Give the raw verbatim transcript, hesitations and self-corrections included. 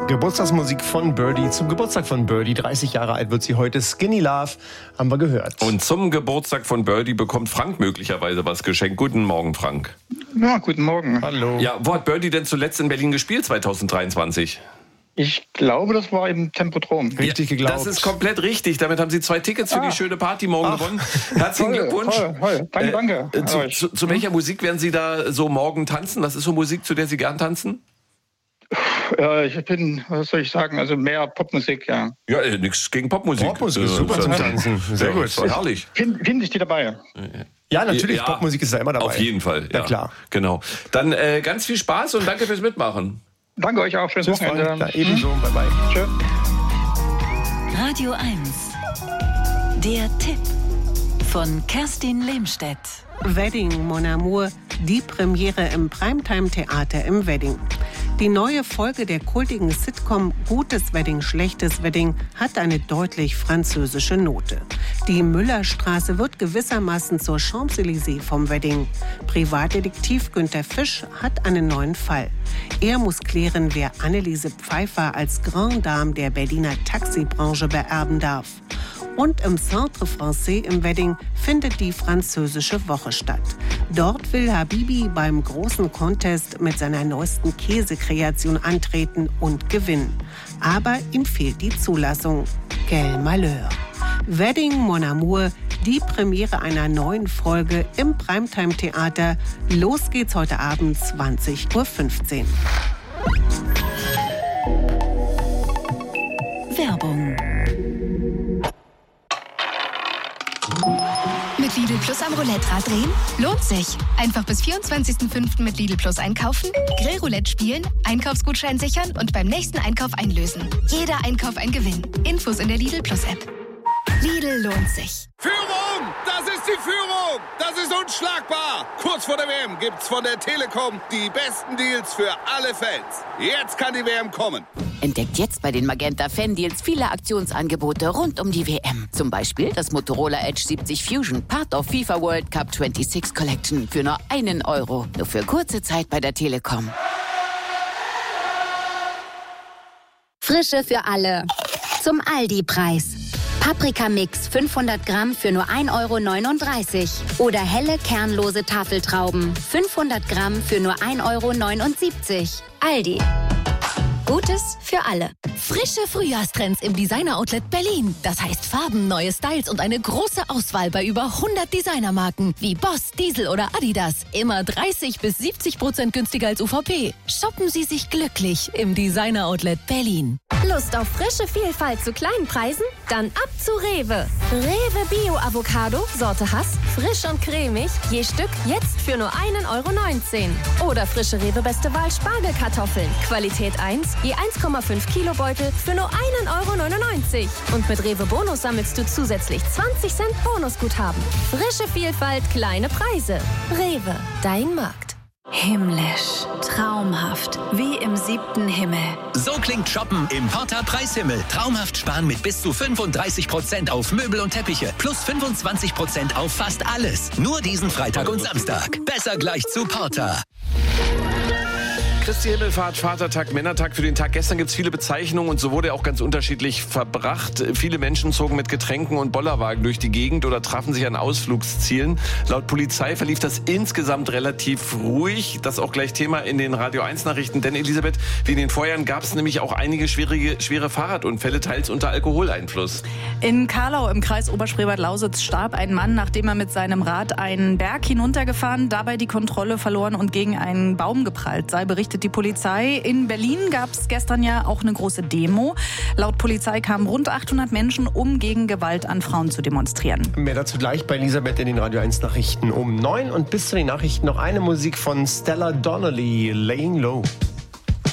Geburtstagsmusik von Birdie zum Geburtstag von Birdie. dreißig Jahre alt wird sie heute. Skinny Love haben wir gehört. Und zum Geburtstag von Birdie bekommt Frank möglicherweise was geschenkt. Guten Morgen, Frank. Ja, guten Morgen. Hallo. Ja, wo hat Birdie denn zuletzt in Berlin gespielt, zwanzig dreiundzwanzig? Ich glaube, das war im Tempodrom. Richtig geglaubt. Das ist komplett richtig. Damit haben Sie zwei Tickets für Ah. die schöne Party morgen Ach. gewonnen. Herzlichen Toll, Glückwunsch. toll, toll. Danke, danke. Äh, zu, Ja, ich- zu, zu welcher Musik werden Sie da so morgen tanzen? Was ist so Musik, zu der Sie gern tanzen? Ja, ich bin, was soll ich sagen, also mehr Popmusik, ja. Ja, äh, nichts gegen Popmusik. Popmusik, Äh, super zum Tanzen. Sehr gut. Das war herrlich. Finde find ich die dabei. Ja, natürlich. Ja, Popmusik ist da immer dabei. Auf jeden Fall. Ja, klar. Genau. Dann äh, ganz viel Spaß und danke fürs Mitmachen. Danke euch auch. Schönes Tschüss, Wochenende. Frank. Ja, ebenso. Bye, bye. Tschö. Radio eins. Der Tipp von Kerstin Lehmstedt. Wedding, Mon Amour, die Premiere im Primetime-Theater im Wedding. Die neue Folge der kultigen Sitcom Gutes Wedding, Schlechtes Wedding hat eine deutlich französische Note. Die Müllerstraße wird gewissermaßen zur Champs-Élysées vom Wedding. Privatdetektiv Günther Fisch hat einen neuen Fall. Er muss klären, wer Anneliese Pfeiffer als Grande Dame der Berliner Taxibranche beerben darf. Und im Centre Français im Wedding findet die französische Woche statt. Dort will Habibi beim großen Contest mit seiner neuesten Käsekreation antreten und gewinnen. Aber ihm fehlt die Zulassung. Quel Malheur. Wedding, Mon Amour, die Premiere einer neuen Folge im Primetime-Theater. Los geht's heute Abend zwanzig Uhr fünfzehn. Werbung. Mit Lidl Plus am Roulette-Rad drehen? Lohnt sich. Einfach bis vierundzwanzigsten fünften mit Lidl Plus einkaufen, Grillroulette spielen, Einkaufsgutschein sichern und beim nächsten Einkauf einlösen. Jeder Einkauf ein Gewinn. Infos in der Lidl Plus App. Lidl lohnt sich. Führung! Das ist die Führung! Das ist unschlagbar! Kurz vor der W M gibt's von der Telekom die besten Deals für alle Fans. Jetzt kann die W M kommen. Entdeckt jetzt bei den Magenta Fan-Deals viele Aktionsangebote rund um die W M. Zum Beispiel das Motorola Edge siebzig Fusion, Part of FIFA World Cup sechsundzwanzig Collection für nur einen Euro. Nur für kurze Zeit bei der Telekom. Frische für alle. Zum Aldi-Preis. Paprikamix fünfhundert Gramm für nur ein Euro neununddreißig. Oder helle kernlose Tafeltrauben fünfhundert Gramm für nur ein Euro neunundsiebzig. Aldi. Gutes für alle. Frische Frühjahrstrends im Designer-Outlet Berlin. Das heißt Farben, neue Styles und eine große Auswahl bei über hundert Designermarken wie Boss, Diesel oder Adidas. Immer dreißig bis siebzig Prozent günstiger als U V P. Shoppen Sie sich glücklich im Designer-Outlet Berlin. Lust auf frische Vielfalt zu kleinen Preisen? Dann ab zu Rewe. Rewe Bio Avocado, Sorte Hass, frisch und cremig, je Stück jetzt für nur ein Euro neunzehn. Oder frische Rewe Beste Wahl Spargelkartoffeln, Qualität eins, je eins Komma fünf Kilo Beutel für nur ein Euro neunundneunzig. Und mit Rewe Bonus sammelst du zusätzlich zwanzig Cent Bonusguthaben. Frische Vielfalt, kleine Preise. Rewe, dein Markt. Himmlisch, traumhaft, wie im siebten Himmel. So klingt Shoppen im Porta Preishimmel. Traumhaft sparen mit bis zu fünfunddreißig Prozent auf Möbel und Teppiche. Plus fünfundzwanzig Prozent auf fast alles. Nur diesen Freitag und Samstag. Besser gleich zu Porta. Christi Himmelfahrt, Vatertag, Männertag. Für den Tag gestern gibt es viele Bezeichnungen und so wurde er auch ganz unterschiedlich verbracht. Viele Menschen zogen mit Getränken und Bollerwagen durch die Gegend oder trafen sich an Ausflugszielen. Laut Polizei verlief das insgesamt relativ ruhig. Das ist auch gleich Thema in den Radio eins Nachrichten. Denn Elisabeth, wie in den Vorjahren gab es nämlich auch einige schwierige, schwere Fahrradunfälle, teils unter Alkoholeinfluss. In Karlau im Kreis Oberspreewald-Lausitz starb ein Mann, nachdem er mit seinem Rad einen Berg hinuntergefahren, dabei die Kontrolle verloren und gegen einen Baum geprallt sei, berichtet die Polizei. In Berlin gab es gestern ja auch eine große Demo. Laut Polizei kamen rund achthundert Menschen, um gegen Gewalt an Frauen zu demonstrieren. Mehr dazu gleich bei Elisabeth in den Radio eins Nachrichten um neun. Und bis zu den Nachrichten noch eine Musik von Stella Donnelly, Laying Low.